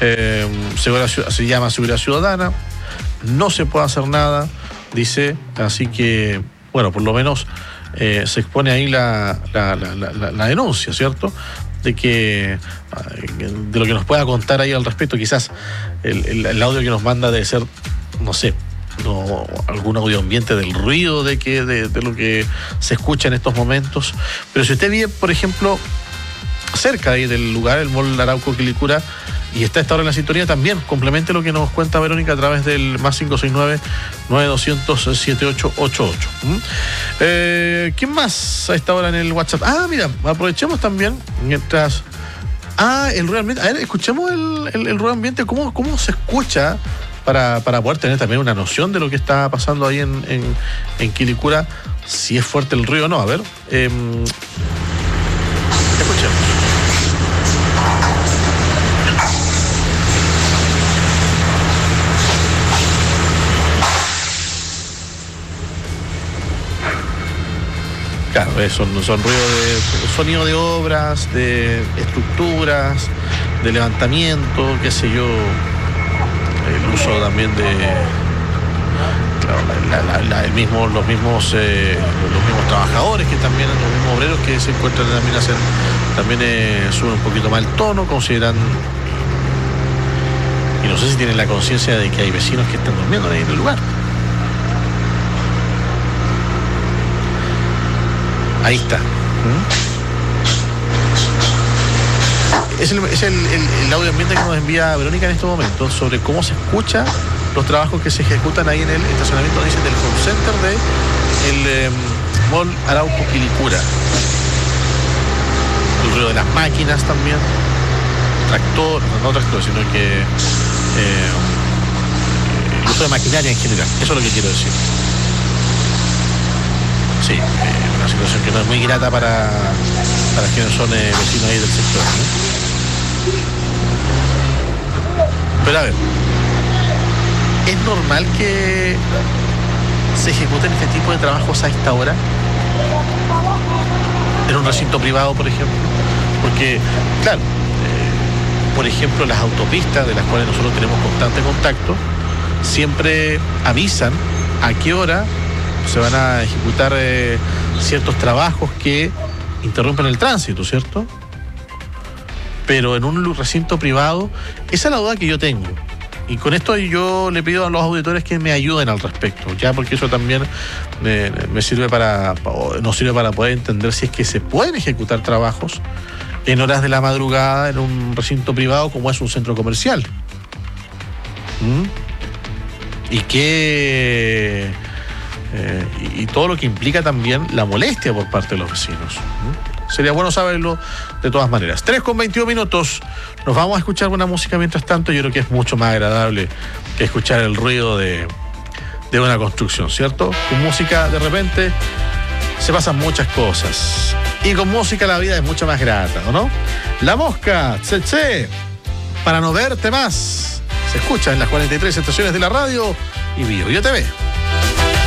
Se llama seguridad ciudadana. No se puede hacer nada, dice, así que, bueno, por lo menos se expone ahí la denuncia, ¿cierto? De lo que nos pueda contar ahí al respecto. Quizás el audio que nos manda debe ser, no sé, algún audio ambiente del ruido de lo que se escucha en estos momentos. Pero si usted vive, por ejemplo, cerca ahí del lugar, el Mall Arauco Quilicura, y está a esta hora en la sintonía, también complemente lo que nos cuenta Verónica a través del más 569-9200-7888. ¿Quién más a esta hora en el WhatsApp? Mira, aprovechemos también mientras... el ruido ambiente. A ver, escuchemos el ruido ambiente, cómo se escucha para poder tener también una noción de lo que está pasando ahí en Quilicura, si es fuerte el ruido o no. A ver, escuchemos. Claro, son ruidos de sonido de obras, de estructuras, de levantamiento, qué sé yo, el uso también de los mismos trabajadores, que también los mismos obreros que se encuentran también suben un poquito más el tono, consideran, y no sé si tienen la conciencia de que hay vecinos que están durmiendo ahí en el lugar. Ahí está. Es el audio ambiente que nos envía Verónica en este momento sobre cómo se escucha los trabajos que se ejecutan ahí en el estacionamiento, dicen, del home center del Mall Arauco Quilicura. El ruido de las máquinas también. No tractor, sino que el uso de maquinaria en general. Eso es lo que quiero decir. Sí, una situación que no es muy grata para quienes son vecinos ahí del sector, ¿no? Pero a ver, ¿es normal que se ejecuten este tipo de trabajos a esta hora? En un recinto privado, por ejemplo. Porque, claro, por ejemplo, las autopistas de las cuales nosotros tenemos constante contacto, siempre avisan a qué hora se van a ejecutar ciertos trabajos que interrumpen el tránsito, ¿cierto? Pero en un recinto privado, esa es la duda que yo tengo. Y con esto yo le pido a los auditores que me ayuden al respecto, ya, porque eso también nos sirve para poder entender si es que se pueden ejecutar trabajos en horas de la madrugada en un recinto privado como es un centro comercial. Y todo lo que implica también la molestia por parte de los vecinos. Sería bueno saberlo de todas maneras. 3:21. Nos vamos a escuchar buena música mientras tanto. Yo creo que es mucho más agradable que escuchar el ruido de una construcción, ¿cierto? Con música de repente se pasan muchas cosas. Y con música la vida es mucho más grata, ¿o no? La Mosca, Tse, para no verte más. Se escucha en las 43 estaciones de la radio y Bio TV.